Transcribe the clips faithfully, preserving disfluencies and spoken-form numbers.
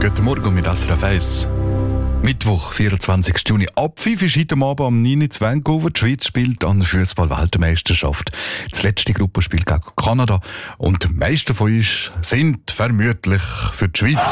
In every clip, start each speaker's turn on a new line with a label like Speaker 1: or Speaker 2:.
Speaker 1: Guten Morgen mit S R F eins. Mittwoch, vierundzwanzigsten Juni. Ab fünf ist heute Abend am neun Uhr in Vancouver. Die Schweiz spielt an der Fußball-Weltmeisterschaft. Das letzte Gruppenspiel gegen Kanada. Und die meisten von uns sind vermutlich für die Schweiz.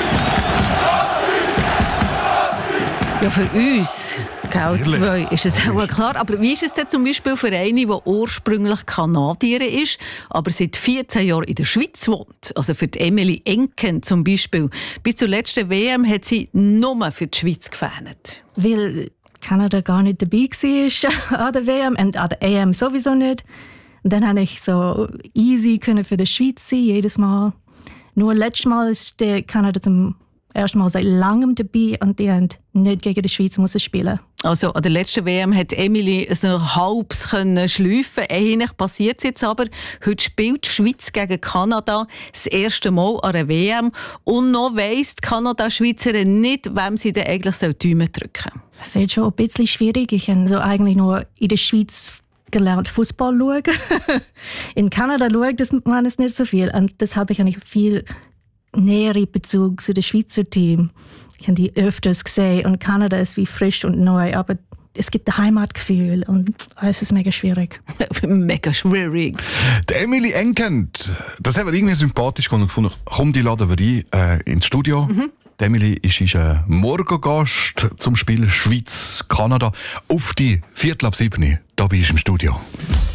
Speaker 2: Ja, für uns, gell, zwei, ist es auch klar. Aber wie ist es denn zum Beispiel für eine, die ursprünglich Kanadierin ist, aber seit vierzehn Jahren in der Schweiz wohnt? Also für die Emily Enken zum Beispiel. Bis zur letzten W M hat sie nur für die Schweiz gefähnet.
Speaker 3: Weil Kanada gar nicht dabei war an der W M und an der E M sowieso nicht. Und dann konnte ich so easy können für die Schweiz sein, jedes Mal. Nur letztes Mal ist der Kanada zum ersten Mal seit langem dabei und die haben nicht gegen die Schweiz müssen spielen.
Speaker 2: Also an der letzten W M hat Emily so halbs können schleifen. Ähnlich passiert es jetzt aber. Heute spielt die Schweiz gegen Kanada das erste Mal an der W M. Und noch weiss die Kanada-Schweizerin nicht, wem sie denn eigentlich die Daumen drücken soll.
Speaker 3: Es ist schon ein bisschen schwierig. Ich habe so eigentlich nur in der Schweiz gelernt, Fußball schauen. In Kanada schaut man es nicht so viel. Und das habe ich eigentlich viel nähere Bezug zu dem Schweizer Team. Ich habe die öfters gesehen und Kanada ist wie frisch und neu, aber es gibt ein Heimatgefühl und es ist mega schwierig.
Speaker 2: Mega schwierig.
Speaker 1: Die Emily Enken, das haben wir irgendwie sympathisch gefunden. Komm, die laden wir ein äh, ins Studio. Mhm. Die Emily ist, ist ein Morgengast zum Spiel Schweiz-Kanada auf die Viertel ab sieben. Da bist du im Studio.